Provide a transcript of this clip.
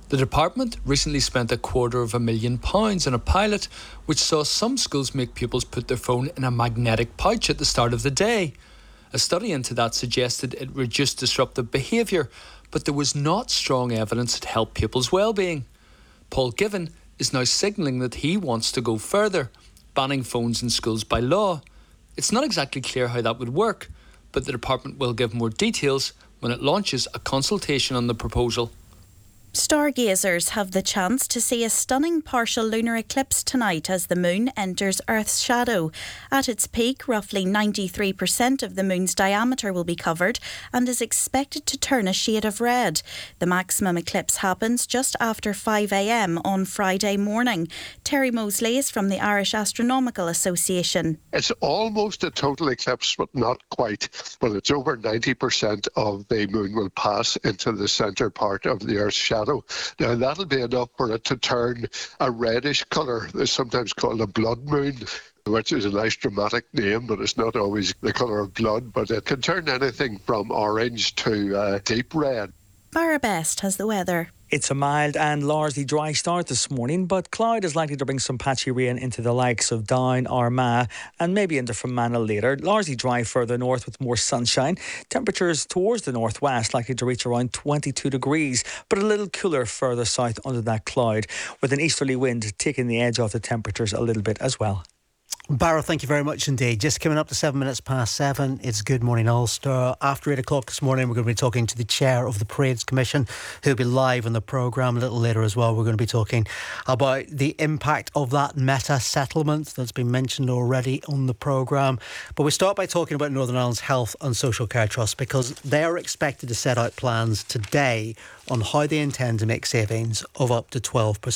The department recently spent £250,000 on a pilot which saw some schools make pupils put their phone in a magnetic pouch at the start of the day. A study into that suggested it reduced disruptive behaviour, but there was not strong evidence it helped pupils' well-being. Paul Given is now signalling that he wants to go further, banning phones in schools by law. It's not exactly clear how that would work, but the department will give more details when it launches a consultation on the proposal. Stargazers have the chance to see a stunning partial lunar eclipse tonight as the moon enters Earth's shadow. At its peak, roughly 93% of the moon's diameter will be covered and is expected to turn a shade of red. The maximum eclipse happens just after 5 a.m. on Friday morning. Terry Mosley is from the Irish Astronomical Association. It's almost a total eclipse, but not quite. Well, it's over 90% of the moon will pass into the centre part of the Earth's shadow. Now, that'll be enough for it to turn a reddish colour. It's sometimes called a blood moon, which is a nice dramatic name, but it's not always the colour of blood. But it can turn anything from orange to deep red. Barra Best has the weather. It's a mild and largely dry start this morning, but cloud is likely to bring some patchy rain into the likes of Down, Armagh and maybe into Fermanagh later. Largely dry further north with more sunshine. Temperatures towards the northwest likely to reach around 22 degrees, but a little cooler further south under that cloud, with an easterly wind taking the edge off the temperatures a little bit as well. Barrow, thank you very much indeed. Just coming up to 7:07, it's Good Morning Ulster. After 8 o'clock this morning, we're going to be talking to the chair of the Parades Commission, who'll be live on the programme a little later as well. We're going to be talking about the impact of that Meta settlement that's been mentioned already on the programme. But we start by talking about Northern Ireland's Health and Social Care Trust, because they are expected to set out plans today on how they intend to make savings of up to 12%.